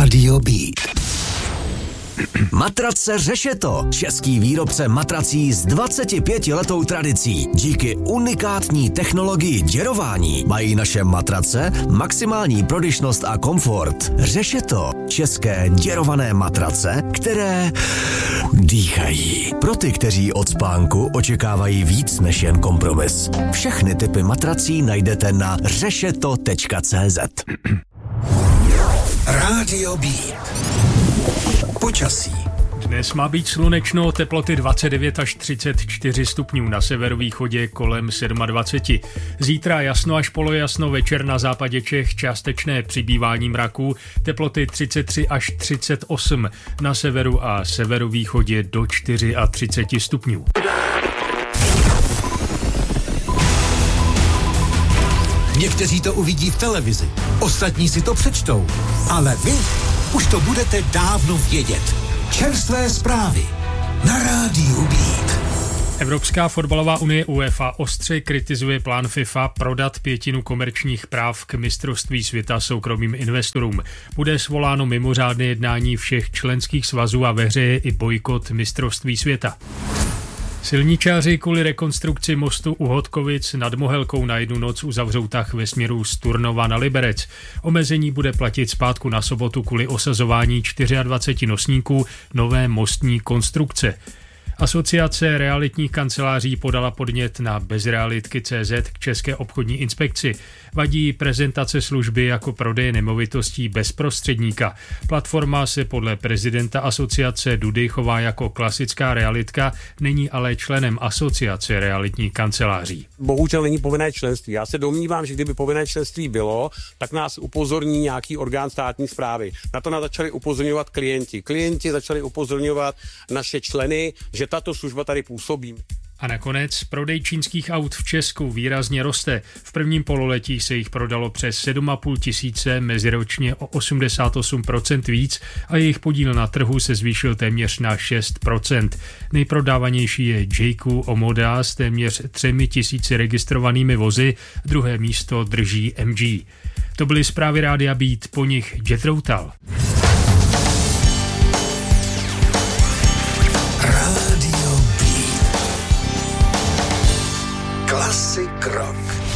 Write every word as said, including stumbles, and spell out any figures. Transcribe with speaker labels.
Speaker 1: Rádio Beat. Matrace Řešeto, český výrobce matrací s dvacetipětiletou tradicí. Díky unikátní technologii děrování mají naše matrace maximální prodyšnost a komfort. Řešeto, české děrované matrace, které dýchají. Pro ty, kteří od spánku očekávají víc než jen kompromis. Všechny typy matrací najdete na řešeto tečka cé zet. Rádio Beat. Počasí.
Speaker 2: Dnes má být slunečno, teploty dvacet devět až třicet čtyři stupňů, na severovýchodě kolem dvacet sedm. Zítra jasno až polojasno, večer na západě Čech částečné přibývání mraků, teploty třicet tři až třicet osm, na severu a severovýchodě do třicet čtyři stupňů.
Speaker 1: Někteří to uvidí v televizi, ostatní si to přečtou, ale vy už to budete dávno vědět. Čerstvé zprávy na Rádiu Beat.
Speaker 2: Evropská fotbalová unie UEFA ostře kritizuje plán FIFA prodat pětinu komerčních práv k mistrovství světa soukromým investorům. Bude svoláno mimořádné jednání všech členských svazů a ve hře je i bojkot mistrovství světa. Silničáři kvůli rekonstrukci mostu u Hodkovic nad Mohelkou na jednu noc uzavřou tah ve směru z Turnova na Liberec. Omezení bude platit zpátku na sobotu kvůli osazování dvacet čtyři nosníků nové mostní konstrukce. Asociace realitních kanceláří podala podnět na bezrealitky tečka cé zet k České obchodní inspekci. Vadí prezentace služby jako prodej nemovitostí bez prostředníka. Platforma se podle prezidenta asociace Dudy chová jako klasická realitka, není ale členem asociace realitních kanceláří.
Speaker 3: Bohužel není povinné členství. Já se domnívám, že kdyby povinné členství bylo, tak nás upozorní nějaký orgán státní správy. Na to nás začali upozorňovat klienti. Klienti začali upozorňovat naše členy, že tato služba tady působí.
Speaker 2: A nakonec prodej čínských aut v Česku výrazně roste. V prvním pololetí se jich prodalo přes sedm a půl tisíce, meziročně o osmdesát osm procent víc a jejich podíl na trhu se zvýšil téměř na šest procent. Nejprodávanější je J Q Omoda s téměř třemi tisíci registrovanými vozy, druhé místo drží M G. To byly zprávy Rádia Beat, po nich Jethro Tull.
Speaker 1: Classic Rock.